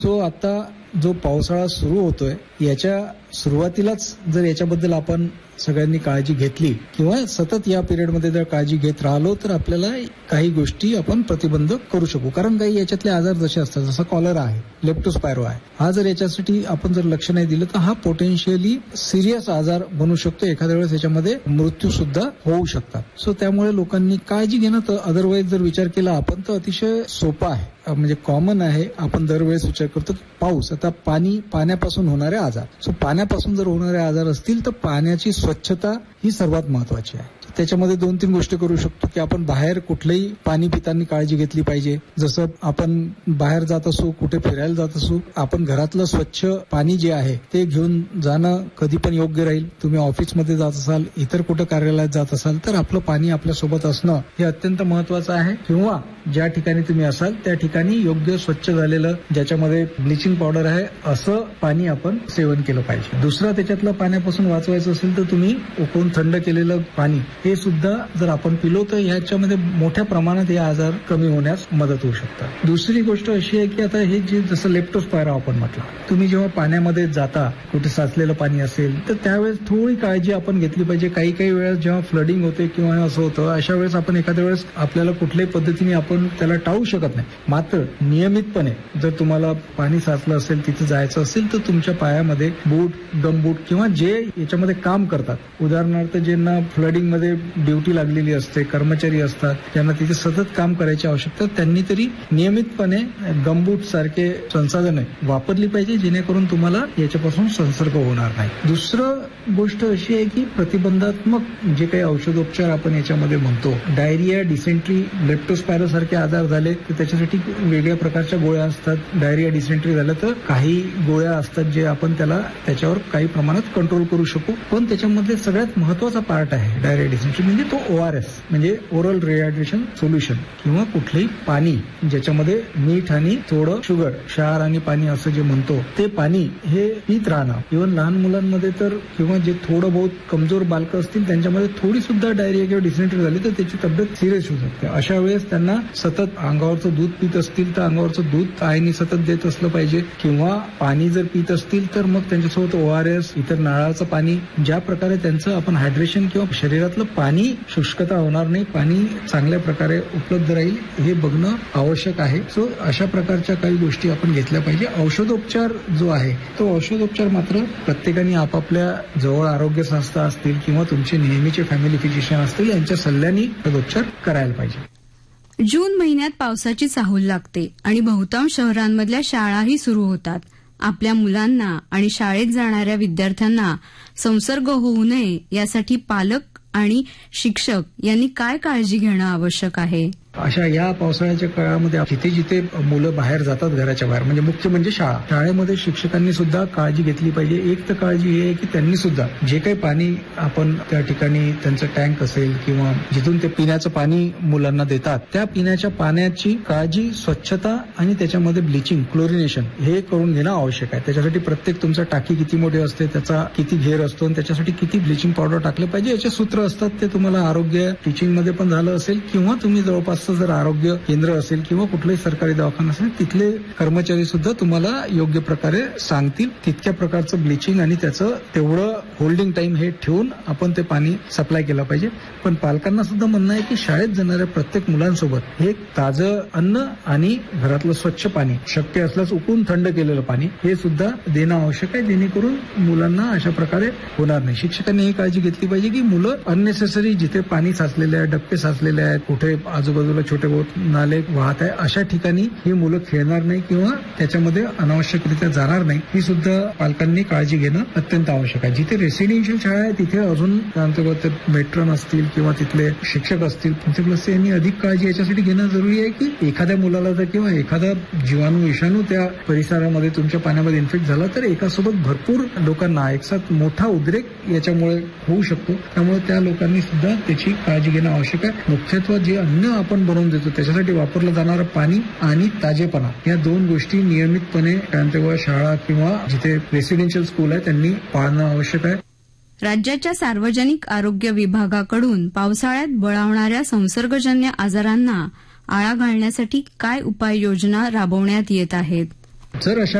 तो आता जो पावसाळा सुरू होतोय याच्या सुरुवातीलाच जर याच्याबद्दल आपण सगळ्यांनी काळजी घेतली किंवा सतत या पिरियडमध्ये जर काळजी घेत राहिलो तर आपल्याला काही गोष्टी आपण प्रतिबंध करू शकू. कारण काही याच्यातले आजार जसे असतात, जसं कॉलरा आहे, लेप्टोस्पायरो आहे, हा जर याच्यासाठी आपण जर लक्ष नाही दिलं तर हा पोटेन्शियली सिरियस आजार बनू शकतो. एखाद्या वेळेस याच्यामध्ये मृत्यू सुद्धा होऊ शकतात. सो त्यामुळे लोकांनी काळजी घेणं, तर अदरवाईज जर विचार केला आपण तर अतिशय सोपा आहे, म्हणजे कॉमन आहे. आपण दरवेळेस विचार करतो पाऊस, आता पाण्यापासून होणारे आजार. सो पाण्यापासून जर होणारे आजार असतील तर पाण्याची स्वच्छता ही सर्वात महत्वाची आहे. त्याच्यामध्ये 2-3 गोष्टी करू शकतो की आपण बाहेर कुठलंही पाणी पिताना काळजी घेतली पाहिजे. जसं आपण बाहेर जात असू, कुठे फिरायला जात असू, आपण घरातलं स्वच्छ पाणी जे आहे ते घेऊन जाणं कधी पण योग्य राहील. तुम्ही ऑफिसमध्ये जात असाल, इतर कुठं कार्यालयात जात असाल तर आपलं पाणी आपल्यासोबत असणं हे अत्यंत महत्वाचं आहे. किंवा ज्या ठिकाणी तुम्ही असाल त्या ठिकाणी योग्य स्वच्छ झालेलं, ज्याच्यामध्ये ब्लिचिंग पावडर आहे असं पाणी आपण सेवन केलं पाहिजे. दुसरं, त्याच्यातलं पाण्यापासून वाचवायचं असेल तर तुम्ही उकळून थंड केलेलं पाणी हे सुद्धा जर आपण पिलो तर ह्याच्यामध्ये मोठ्या प्रमाणात हे आजार कमी होण्यास मदत होऊ शकतात. दुसरी गोष्ट अशी आहे की आता हे जे जसं लेप्टोस्पायरो आपण म्हटलं, तुम्ही जेव्हा पाण्यामध्ये जाता, कुठे साचलेलं पाणी असेल तर त्यावेळेस थोडी काळजी आपण घेतली पाहिजे. काही वेळेस जेव्हा फ्लडिंग होते किंवा असं होतं, अशा वेळेस आपण एखाद्या वेळेस आपल्याला कुठल्याही पद्धतीने आपण त्याला टाळू शकत नाही. मात्र नियमितपणे जर तुम्हाला पाणी साचलं असेल, तिथे जायचं असेल तर तुमच्या पायामध्ये बूट, गमबूट किंवा जे याच्यामध्ये काम करतात, उदाहरणार्थ ज्यांना फ्लडिंगमध्ये ड्युटी लागलेली असते, कर्मचारी असतात ज्यांना तिथे सतत काम करायची आवश्यकता, त्यांनी तरी नियमितपणे गमबूट सारखे संसाधने वापरली पाहिजे, जेणेकरून तुम्हाला याच्यापासून संसर्ग होणार नाही. दुसरं गोष्ट अशी आहे की प्रतिबंधात्मक जे काही औषधोपचार आपण याच्यामध्ये म्हणतो, डायरिया, डिसेंट्री, लेप्टोस्पायरो सारखे आजार झाले तर त्याच्यासाठी वेगळ्या प्रकारच्या गोळ्या असतात. डायरिया, डिसेंट्री झालं तर काही गोळ्या असतात जे आपण त्याच्यावर काही प्रमाणात कंट्रोल करू शकू. पण त्याच्यामध्ये सगळ्यात महत्वाचा पार्ट आहे डायरिया, डिसेंट्री म्हणजे तो ORS म्हणजे ओरल रिहायड्रेशन सोल्युशन, किंवा कुठलंही पाणी ज्याच्यामध्ये मीठ आणि थोडं शुगर, क्षार आणि पाणी असं जे म्हणतो ते पाणी हे पीत राहणं. इव्हन लहान मुलांमध्ये तर, किंवा जे थोडं बहुत कमजोर बालकं असतील त्यांच्यामध्ये थोडी सुद्धा डायरिया किंवा डिसेंट्री झाली तर त्याची तब्येत सिरियस होऊ शकते. अशा वेळेस त्यांना सतत अंगावरचं दूध पित असतील तर अंगावरचं दूध आईने सतत देत असलं पाहिजे, किंवा पाणी जर पित असतील तर मग त्यांच्यासोबत ORS, इतर नारळाचं पाणी, ज्या प्रकारे त्यांचं आपण हायड्रेशन किंवा शरीरातलं पाणी शुष्कता होणार नाही, पाणी चांगल्या प्रकारे उपलब्ध राहील हे बघणं आवश्यक आहे. सो अशा प्रकारच्या काही गोष्टी आपण घेतल्या पाहिजे. औषधोपचार जो आहे तो औषधोपचार मात्र प्रत्येकाने आपापल्या जवळ आरोग्य संस्था असतील किंवा तुमचे नेहमीचे फॅमिली फिजिशियन असतील यांच्या सल्ल्याने औषधोपचार करायला पाहिजे. जून महिन्यात पावसाची चाहूल लागते आणि बहुतांश शहरांमधल्या शाळाही सुरू होतात. आपल्या मुलांना आणि शाळेत जाणाऱ्या विद्यार्थ्यांना संसर्ग होऊ नये यासाठी पालक आणि शिक्षक यांनी काय काळजी घेणं आवश्यक आहे? अशा या पावसाळ्याच्या काळामध्ये जिथे जिथे मुलं बाहेर जातात घराच्या बाहेर, म्हणजे मुख्य म्हणजे शाळेमध्ये शिक्षकांनी सुद्धा काळजी घेतली पाहिजे. एक तर काळजी ही आहे की त्यांनी सुद्धा जे काही पाणी आपण त्या ठिकाणी त्यांचं टँक असेल किंवा जिथून ते पिण्याचं पाणी मुलांना देतात, त्या पिण्याच्या पाण्याची काळजी, स्वच्छता आणि त्याच्यामध्ये ब्लिचिंग, क्लोरिनेशन हे करून घेणं आवश्यक आहे. त्याच्यासाठी प्रत्येक तुमचं टाकी किती मोठी असते, त्याचा किती घेर असतो आणि त्याच्यासाठी किती ब्लिचिंग पावडर टाकलं पाहिजे याचे सूत्र असतात. ते तुम्हाला आरोग्य टीचिंगमध्ये पण झालं असेल किंवा तुम्ही जवळपास जर आरोग्य केंद्र असेल किंवा कुठलाही सरकारी दवाखाना असेल तिथले कर्मचारी सुद्धा तुम्हाला योग्य प्रकारे सांगतील. तितक्या प्रकारचं ब्लिचिंग आणि त्याचं तेवढं होल्डिंग टाइम हे ठेवून आपण ते पाणी सप्लाय केलं पाहिजे. पण पालकांना सुद्धा म्हणणं आहे की शाळेत जाणाऱ्या प्रत्येक मुलांसोबत हे ताजं अन्न आणि घरातलं स्वच्छ पाणी, शक्य असल्यास उकळून थंड केलेलं पाणी हे सुद्धा देणं आवश्यक आहे, जेणेकरून मुलांना अशा प्रकारे होणार नाही. शिक्षकांनी ही काळजी घेतली पाहिजे की मुलं अननेसेसरी जिथे पाणी साचलेले आहे, डबके साचलेले आहेत, कुठे आजूबाजूला छोटे बहुत नाले वाहत आहे अशा ठिकाणी ही मुलं खेळणार नाही किंवा त्याच्यामध्ये अनावश्यकरित्या जाणार नाही, ही सुद्धा पालकांनी काळजी घेणं अत्यंत आवश्यक आहे. जिथे रेसिडेन्शियल शाळा आहे तिथे अजून मेट्रन असतील किंवा तिथले शिक्षक असतील, प्रिन्सिपल यांनी अधिक काळजी याच्यासाठी घेणं जरुरी आहे की एखाद्या मुलाला जर किंवा एखादा जीवाणू, विषाणू त्या परिसरामध्ये तुमच्या पाण्यामध्ये इन्फेक्ट झाला तर एकासोबत भरपूर लोकांना एकसाथ मोठा उद्रेक याच्यामुळे होऊ शकतो. त्यामुळे त्या लोकांनी सुद्धा त्याची काळजी घेणं आवश्यक आहे. मुख्यत्वे जे अन्न आपण बनवून देतो त्याच्यासाठी वापरलं जाणारं पाणी आणि ताजेपणा या दोन गोष्टी नियमितपणे तेव्हा शाळा किंवा जिथे रेसिडेन्शियल स्कूल आहे त्यांनी पाळणं आवश्यक आहे. राज्याच्या सार्वजनिक आरोग्य विभागाकडून पावसाळ्यात बळावणाऱ्या संसर्गजन्य आजारांना आळा घालण्यासाठी काय उपाययोजना राबवण्यात येत आहेत? जर अशा